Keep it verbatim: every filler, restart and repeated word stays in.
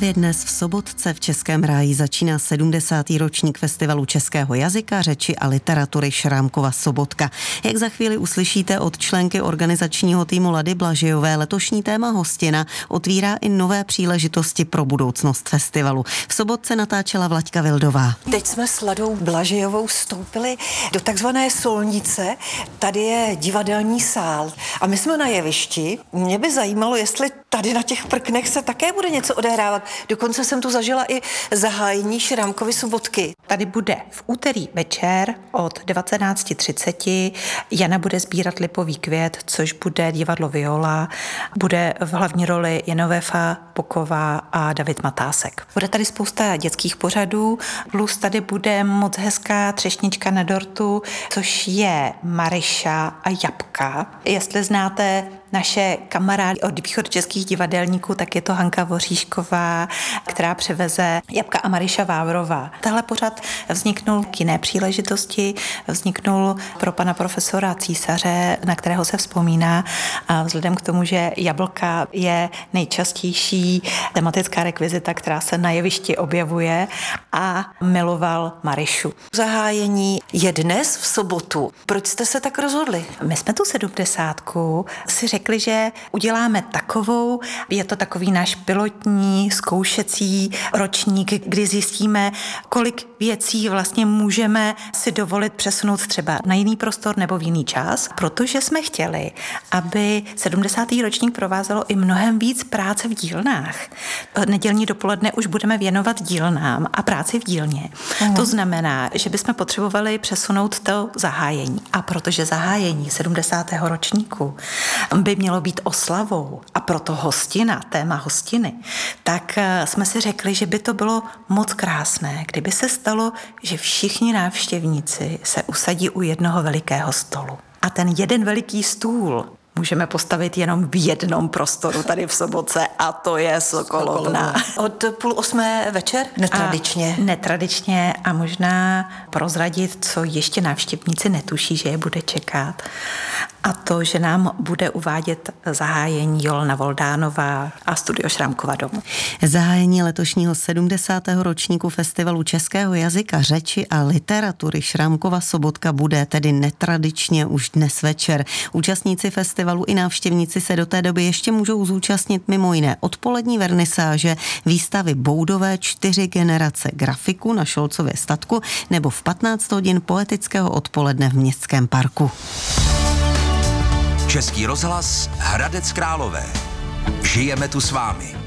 Právě dnes v Sobotce v Českém ráji začíná sedmdesátý ročník Festivalu českého jazyka, řeči a literatury Šrámkova Sobotka. Jak za chvíli uslyšíte od členky organizačního týmu Lady Blažejové, letošní téma hostina otvírá i nové příležitosti pro budoucnost festivalu. V Sobotce natáčela Vlaďka Vildová. Teď jsme s Ladou Blažejovou vstoupili do takzvané Solnice. Tady je divadelní sál a my jsme na jevišti. Mě by zajímalo, jestli tady na těch prknech se také bude něco odehrávat. Dokonce jsem tu zažila i zahájení Šrámkovy Sobotky. Tady bude v úterý večer od devatenáct třicet. Jana bude sbírat lipový květ, což bude divadlo Viola. Bude v hlavní roli Jenovefa Poková a David Matásek. Bude tady spousta dětských pořadů, plus tady bude moc hezká třešnička na dortu, což je Maryša a Jabka. Jestli znáte naše kamarády od východočeských divadelníků, tak je to Hanka Voříšková, která převeze Jabka a Maryša Vávrová. Tahle pořad vzniknul k jiné příležitosti, vzniknul pro pana profesora Císaře, na kterého se vzpomíná, a vzhledem k tomu, že jablka je nejčastější tematická rekvizita, která se na jevišti objevuje, a miloval Maryšu. Zahájení je dnes v sobotu. Proč jste se tak rozhodli? My jsme tu sedmdesátku si řekli, že uděláme takovou, je to takový náš pilotní, zkoušecí ročník, kdy zjistíme, kolik věcí vlastně můžeme si dovolit přesunout třeba na jiný prostor nebo v jiný čas, protože jsme chtěli, aby sedmdesátý ročník provázelo i mnohem víc práce v dílnách. Nedělní dopoledne už budeme věnovat dílnám a práci v dílně. Mm. To znamená, že bychom potřebovali přesunout to zahájení. A protože zahájení sedmdesátého ročníku by mělo být oslavou a proto hostina, téma hostiny, tak jsme si řekli, že by to bylo moc krásné, kdyby se stalo, že všichni návštěvníci se usadí u jednoho velikého stolu. A ten jeden veliký stůl můžeme postavit jenom v jednom prostoru tady v Sobotce, a to je Sokolovna. Od půl osmé večer? Netradičně. A netradičně a možná prozradit, co ještě návštěvníci netuší, že je bude čekat. A to, že nám bude uvádět zahájení Jolana Voldánová a Studio Šrámkova domu. Zahájení letošního sedmdesátého ročníku Festivalu českého jazyka, řeči a literatury Šrámkova Sobotka bude tedy netradičně už dnes večer. Účastníci festivalu i návštěvníci se do té doby ještě můžou zúčastnit mimo jiné odpolední vernisáže, výstavy Boudové čtyři generace grafiků na Šolcově statku nebo v patnáct hodin poetického odpoledne v Městském parku. Český rozhlas Hradec Králové. Žijeme tu s vámi.